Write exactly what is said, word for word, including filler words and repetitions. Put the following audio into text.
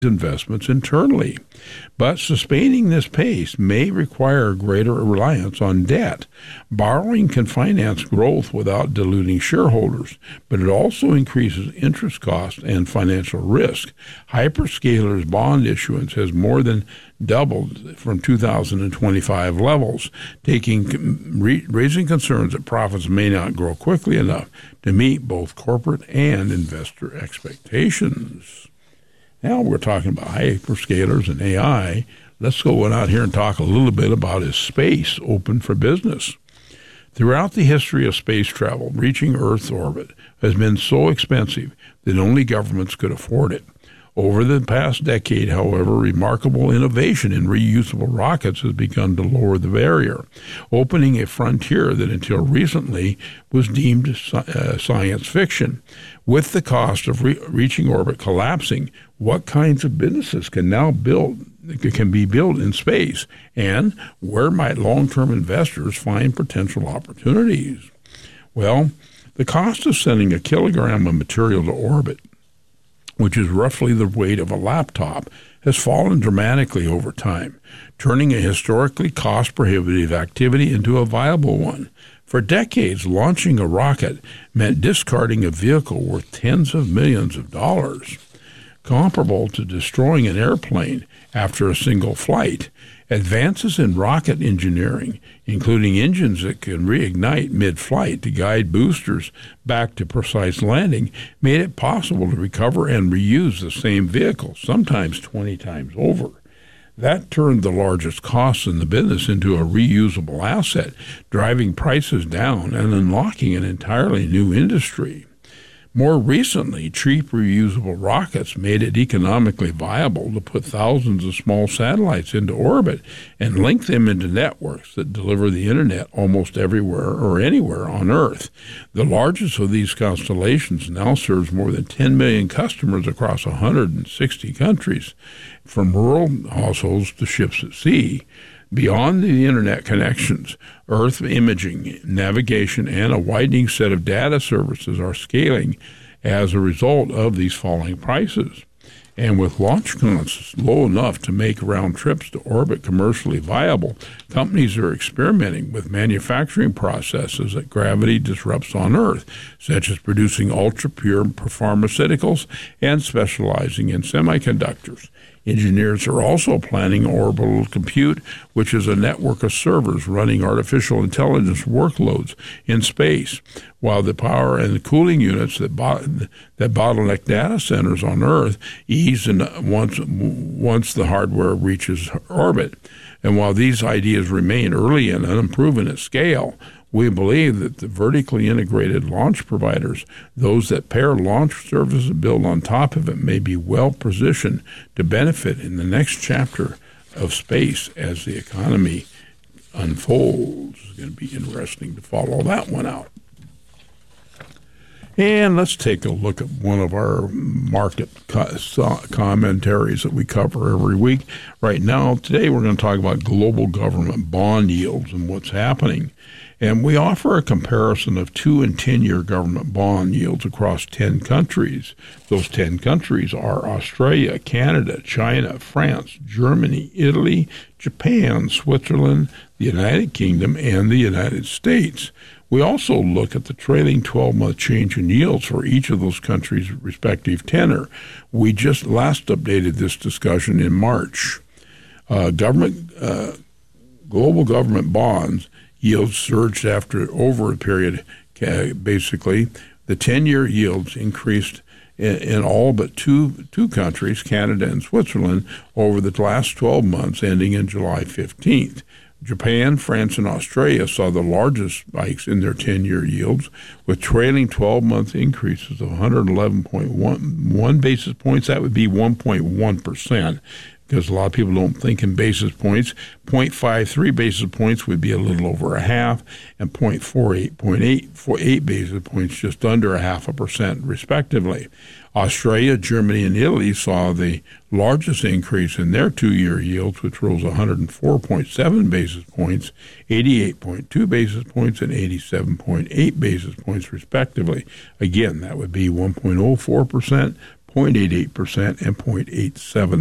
investments internally. But sustaining this pace may require greater reliance on debt. Borrowing can finance growth without diluting shareholders, but it also increases interest costs and financial risk. Hyperscalers' bond issuance has more than doubled from two thousand twenty-five levels, taking raising concerns that profits may not grow quickly enough to meet both corporate and investor expectations. Now we're talking about hyperscalers and A I. Let's go out here and talk a little bit about is space open for business. Throughout the history of space travel, reaching Earth's orbit has been so expensive that only governments could afford it. Over the past decade, however, remarkable innovation in reusable rockets has begun to lower the barrier, opening a frontier that until recently was deemed uh, science fiction. With the cost of re- reaching orbit collapsing, what kinds of businesses can now build can be built in space, and where might long-term investors find potential opportunities? Well, the cost of sending a kilogram of material to orbit, which is roughly the weight of a laptop, has fallen dramatically over time, turning a historically cost-prohibitive activity into a viable one. For decades, launching a rocket meant discarding a vehicle worth tens of millions of dollars, comparable to destroying an airplane after a single flight. Advances in rocket engineering, including engines that can reignite mid-flight to guide boosters back to precise landing, made it possible to recover and reuse the same vehicle, sometimes twenty times over. That turned the largest costs in the business into a reusable asset, driving prices down and unlocking an entirely new industry. More recently, cheap reusable rockets made it economically viable to put thousands of small satellites into orbit and link them into networks that deliver the internet almost everywhere or anywhere on Earth. The largest of these constellations now serves more than ten million customers across one hundred sixty countries, from rural households to ships at sea. Beyond the internet connections, Earth imaging, navigation, and a widening set of data services are scaling as a result of these falling prices. And with launch costs low enough to make round trips to orbit commercially viable, companies are experimenting with manufacturing processes that gravity disrupts on Earth, such as producing ultra-pure pharmaceuticals and specializing in semiconductors. Engineers are also planning orbital compute, which is a network of servers running artificial intelligence workloads in space, while the power and the cooling units that bo- that bottleneck data centers on Earth ease in once once the hardware reaches orbit. And while these ideas remain early and unproven at scale, we believe that the vertically integrated launch providers, those that pair launch services and build on top of it, may be well positioned to benefit in the next chapter of space as the economy unfolds. It's going to be interesting to follow that one out. And let's take a look at one of our market co- commentaries that we cover every week. Right now, today we're going to talk about global government bond yields and what's happening. And we offer a comparison of two and ten-year government bond yields across ten countries. Those ten countries are Australia, Canada, China, France, Germany, Italy, Japan, Switzerland, the United Kingdom, and the United States. We also look at the trailing twelve-month change in yields for each of those countries' respective tenor. We just last updated this discussion in March. Uh, government, uh, global government bonds yields surged after over a period. Basically, the ten-year yields increased in, in all but two two countries, Canada and Switzerland, over the last twelve months, ending in July fifteenth. Japan, France, and Australia saw the largest spikes in their ten-year yields, with trailing twelve-month increases of one hundred eleven point one basis points. That would be one point one percent, because a lot of people don't think in basis points. zero point five three basis points would be a little over a half, and zero point four eight, zero point eight four eight basis points, just under a half a percent, respectively. Australia, Germany, and Italy saw the largest increase in their two-year yields, which rose one hundred four point seven basis points, eighty-eight point two basis points, and eighty-seven point eight basis points, respectively. Again, that would be one point zero four percent, zero zero point eight eight percent and zero point eight seven